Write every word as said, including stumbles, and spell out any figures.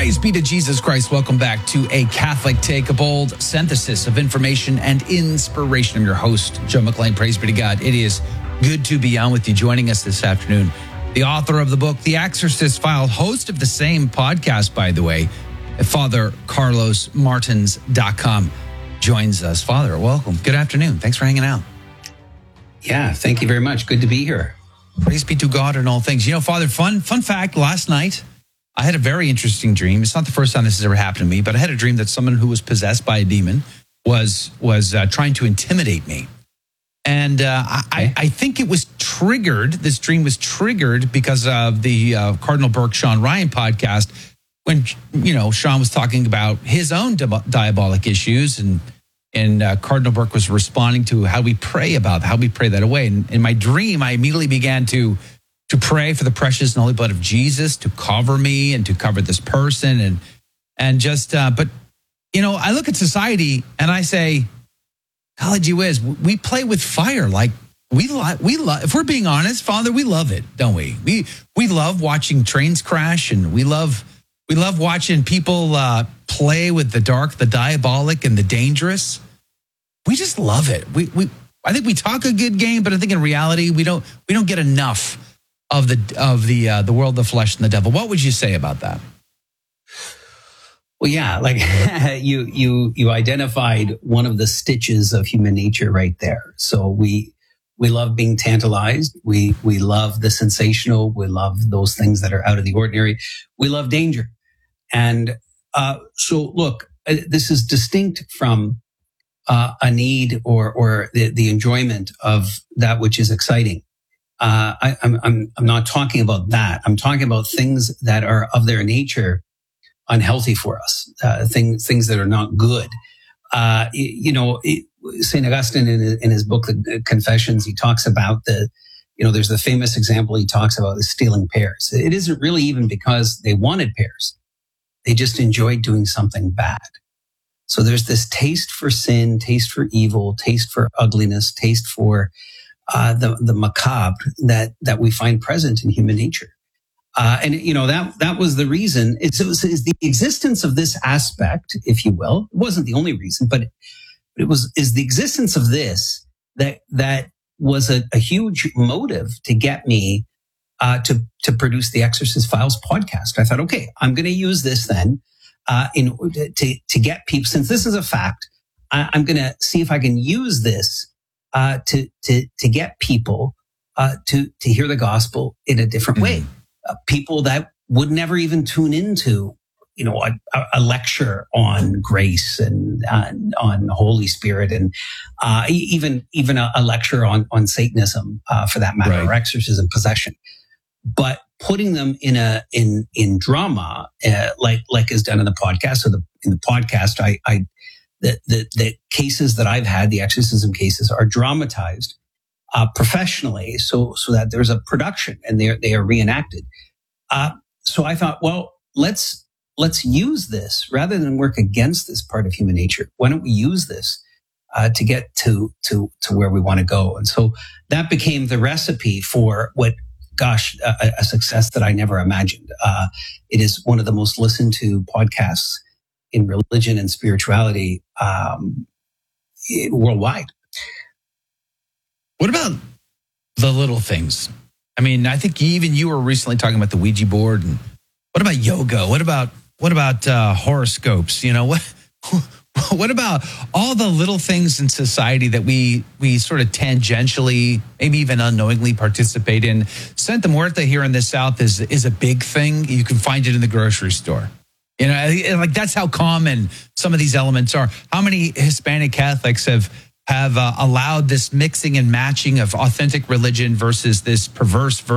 Praise be to Jesus Christ. Welcome back to A Catholic Take, a bold synthesis of information and inspiration. I'm your host, Joe McLean. Praise be to God. It is good to be on with you. Joining us this afternoon, the author of the book, The Exorcist Files, host of the same podcast, by the way, Father Carlos Martins dot com joins us. Father, welcome. Good afternoon. Thanks for hanging out. Yeah, thank you very much. Good to be here. Praise be to God in all things. You know, Father, fun fun fact, last night, I had a very interesting dream. It's not the first time this has ever happened to me, but I had a dream that someone who was possessed by a demon was was uh, trying to intimidate me. And uh, I, I think it was triggered, this dream was triggered because of the uh, Cardinal Burke, Sean Ryan podcast, when, you know, Sean was talking about his own di- diabolic issues, and and uh, Cardinal Burke was responding to how we pray about, how we pray that away. And in my dream, I immediately began to to pray for the precious and holy blood of Jesus to cover me and to cover this person. And, and just, uh, but, you know, I look at society and I say, golly gee whiz, we play with fire. Like we love, we love, if we're being honest, Father, we love it, don't we? We, we love watching trains crash, and we love, we love watching people uh, play with the dark, the diabolic, and the dangerous. We just love it. We, we, I think we talk a good game, but I think in reality, we don't, we don't get enough of the of the uh, the world, the flesh, and the devil. What would you say about that? Well, yeah, like you you you identified one of the stitches of human nature right there. So we we love being tantalized. We we love the sensational. We love those things that are out of the ordinary. We love danger. And uh, so, look, this is distinct from uh, a need or or the, the enjoyment of that which is exciting. Uh, I, I'm, I'm, I'm not talking about that. I'm talking about things that are of their nature unhealthy for us, uh, things, things that are not good. Uh, you know, Saint Augustine in, in his book, The Confessions, he talks about the, you know, there's the famous example he talks about is stealing pears. It isn't really even because they wanted pears. They just enjoyed doing something bad. So there's this taste for sin, taste for evil, taste for ugliness, taste for Uh, the the macabre that that we find present in human nature, uh, and you know that that was the reason. It's, it was it's the existence of this aspect, if you will. It wasn't the only reason, but it was is the existence of this that that was a, a huge motive to get me uh, to to produce the Exorcist Files podcast. I thought, okay, I'm going to use this then uh, in to to get people. Since this is a fact, I, I'm going to see if I can use this. Uh, to to to get people uh, to to hear the gospel in a different way, uh, people that would never even tune into, you know, a, a lecture on grace and uh, on Holy Spirit, and uh, even even a, a lecture on on Satanism, uh, for that matter, right, or exorcism, possession. But putting them in a in in drama, uh, like like is done in the podcast. So the in the podcast, I I. The, the, the cases that I've had, the exorcism cases, are dramatized uh, professionally, so so that there's a production and they are, they are reenacted. Uh, so I thought, well, let's let's use this rather than work against this part of human nature. Why don't we use this uh, to get to to to where we want to go? And so that became the recipe for what, gosh, a, a success that I never imagined. Uh, it is one of the most listened to podcasts in religion and spirituality um, worldwide. What about the little things? I mean, I think even you were recently talking about the Ouija board. And what about yoga? What about what about uh, horoscopes? You know, what what about all the little things in society that we we sort of tangentially, maybe even unknowingly participate in? Santa Muerta here in the South is is a big thing. You can find it in the grocery store. You know, like that's how common some of these elements are. How many Hispanic Catholics have have uh, allowed this mixing and matching of authentic religion versus this perverse